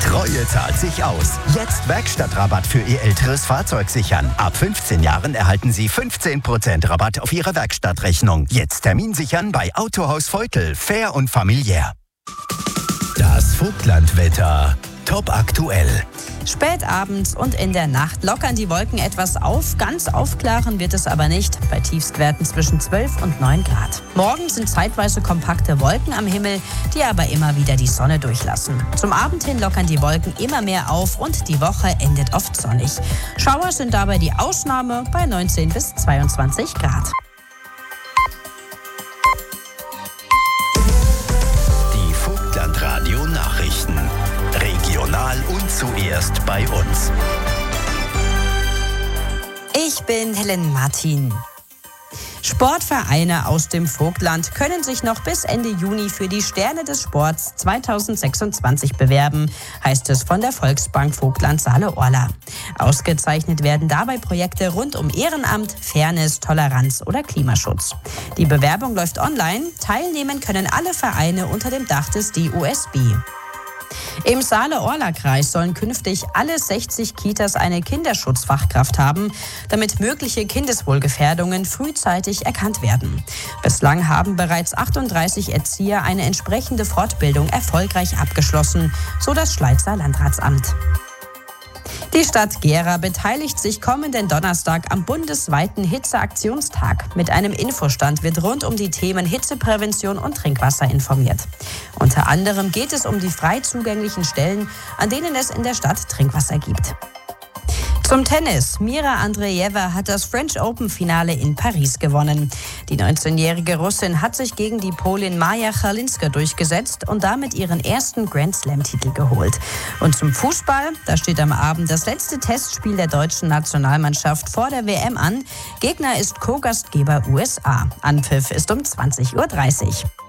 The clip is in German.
Treue zahlt sich aus. Jetzt Werkstattrabatt für Ihr älteres Fahrzeug sichern. Ab 15 Jahren erhalten Sie 15% Rabatt auf Ihre Werkstattrechnung. Jetzt Termin sichern bei Autohaus Feutel. Fair und familiär. Das Vogtlandwetter. Top aktuell. Spät abends und in der Nacht lockern die Wolken etwas auf. Ganz aufklaren wird es aber nicht. Bei Tiefstwerten zwischen 12 und 9 Grad. Morgen sind zeitweise kompakte Wolken am Himmel, die aber immer wieder die Sonne durchlassen. Zum Abend hin lockern die Wolken immer mehr auf und die Woche endet oft sonnig. Schauer sind dabei die Ausnahme bei 19 bis 22 Grad. Die Vogtlandradio Nachrichten. Regional und zuerst bei uns. Ich bin Helen Martin. Sportvereine aus dem Vogtland können sich noch bis Ende Juni für die Sterne des Sports 2026 bewerben, heißt es von der Volksbank Vogtland Saale-Orla. Ausgezeichnet werden dabei Projekte rund um Ehrenamt, Fairness, Toleranz oder Klimaschutz. Die Bewerbung läuft online. Teilnehmen können alle Vereine unter dem Dach des DUSB. Im Saale-Orla-Kreis sollen künftig alle 60 Kitas eine Kinderschutzfachkraft haben, damit mögliche Kindeswohlgefährdungen frühzeitig erkannt werden. Bislang haben bereits 38 Erzieher eine entsprechende Fortbildung erfolgreich abgeschlossen, so das Schleizer Landratsamt. Die Stadt Gera beteiligt sich kommenden Donnerstag am bundesweiten Hitzeaktionstag. Mit einem Infostand wird rund um die Themen Hitzeprävention und Trinkwasser informiert. Unter anderem geht es um die frei zugänglichen Stellen, an denen es in der Stadt Trinkwasser gibt. Zum Tennis. Mira Andreeva hat das French Open-Finale in Paris gewonnen. Die 19-jährige Russin hat sich gegen die Polin Maja Chalinska durchgesetzt und damit ihren ersten Grand-Slam-Titel geholt. Und zum Fußball, da steht am Abend das letzte Testspiel der deutschen Nationalmannschaft vor der WM an. Gegner ist Co-Gastgeber USA. Anpfiff ist um 20:30 Uhr.